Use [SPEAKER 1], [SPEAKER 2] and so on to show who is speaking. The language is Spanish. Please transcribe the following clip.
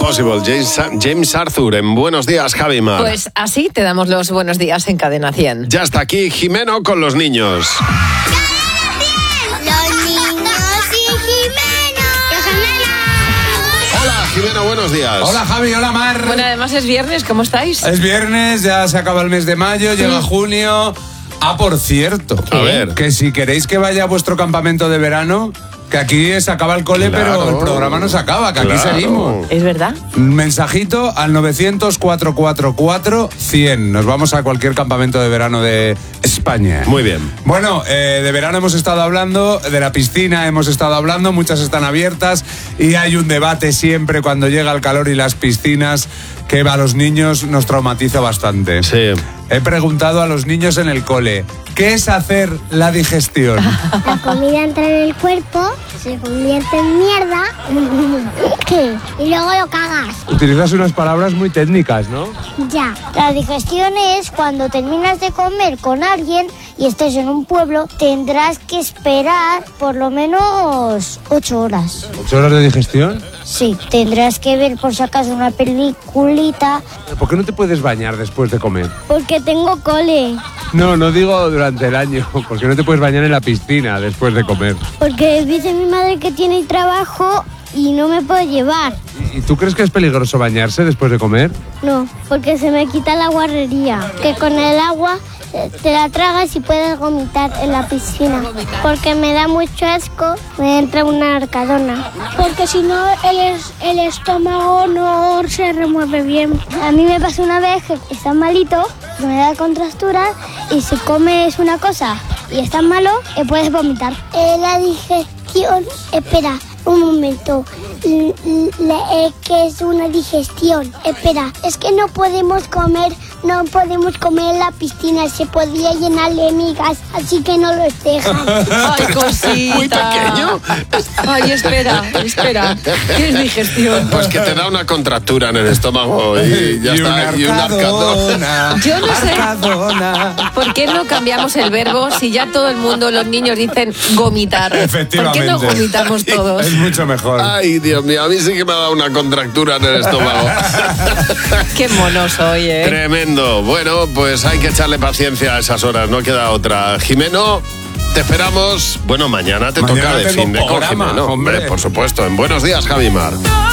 [SPEAKER 1] Impossible, James Arthur, en Buenos Días, Javi Mar.
[SPEAKER 2] Pues así te damos los buenos días en Cadena 100.
[SPEAKER 1] Ya está aquí Jimeno con los niños.
[SPEAKER 3] ¡Los niños y Jimeno!
[SPEAKER 1] Hola, Jimeno, buenos días.
[SPEAKER 4] Hola Javi, hola Mar.
[SPEAKER 2] Bueno, además es viernes, ¿cómo estáis?
[SPEAKER 4] Es viernes, ya se acaba el mes de mayo, llega junio. Ah, por cierto,
[SPEAKER 1] A ver.
[SPEAKER 4] que si queréis que vaya a vuestro campamento de verano, que aquí se acaba el cole,
[SPEAKER 1] Claro.
[SPEAKER 4] pero el programa no se acaba, que aquí
[SPEAKER 1] Claro.
[SPEAKER 4] seguimos.
[SPEAKER 2] ¿Es verdad?
[SPEAKER 4] Mensajito al 900-444-100. Nos vamos a cualquier campamento de verano de España.
[SPEAKER 1] Muy bien.
[SPEAKER 4] Bueno, de verano hemos estado hablando, de la piscina hemos estado hablando, muchas están abiertas y hay un debate siempre cuando llega el calor y las piscinas que a los niños nos traumatiza bastante.
[SPEAKER 1] Sí.
[SPEAKER 4] He preguntado a los niños en el cole, ¿qué es hacer la digestión?
[SPEAKER 3] La comida entra en el cuerpo, se convierte en mierda y luego lo cagas.
[SPEAKER 4] Utilizas unas palabras muy técnicas, ¿no?
[SPEAKER 3] Ya. La digestión es cuando terminas de comer con alguien y estés en un pueblo, tendrás que esperar por lo menos 8 horas.
[SPEAKER 4] ¿8 horas de digestión?
[SPEAKER 3] Sí, tendrás que ver por si acaso una peliculita.
[SPEAKER 4] ¿Por qué no te puedes bañar después de comer?
[SPEAKER 3] Porque tengo cole.
[SPEAKER 4] No digo durante el año, porque no te puedes bañar en la piscina después de comer.
[SPEAKER 3] Porque dice mi madre que tiene trabajo y no me puedo llevar.
[SPEAKER 4] ¿Y tú crees que es peligroso bañarse después de comer?
[SPEAKER 3] No, porque se me quita la guarrería. Que con el agua te la tragas y puedes vomitar en la piscina. Porque me da mucho asco, me entra una arcadona. Porque si no, el estómago no se remueve bien. A mí me pasó una vez que está malito, me da contracturas y si comes una cosa y está malo, puedes vomitar. La digestión, espera. Un momento, ¿qué es una digestión? Espera, es que no podemos comer en la piscina, se podría llenar de migas, así que no los dejan.
[SPEAKER 2] Ay, cosita.
[SPEAKER 1] Muy pequeño.
[SPEAKER 2] Ay, espera. ¿Qué es digestión?
[SPEAKER 1] Pues que te da una contractura en el estómago y ya está. Y una arcadona.
[SPEAKER 2] Yo no sé.
[SPEAKER 4] Arcadona.
[SPEAKER 2] ¿Por qué no cambiamos el verbo si ya todo el mundo, los niños dicen vomitar?
[SPEAKER 4] Efectivamente.
[SPEAKER 2] ¿Por qué no vomitamos todos?
[SPEAKER 4] Es mucho mejor.
[SPEAKER 1] Ay, Dios mío, a mí sí que me ha dado una contractura en el estómago.
[SPEAKER 2] Qué mono soy, ¿eh?
[SPEAKER 1] Tremendo. Bueno, pues hay que echarle paciencia a esas horas, no queda otra. Jimeno, te esperamos. Bueno, mañana te
[SPEAKER 4] Mañana
[SPEAKER 1] toca de
[SPEAKER 4] tengo
[SPEAKER 1] fin de con
[SPEAKER 4] programa,
[SPEAKER 1] Jimeno.
[SPEAKER 4] hombre.
[SPEAKER 1] Por supuesto. En Buenos Días, Javi Mar.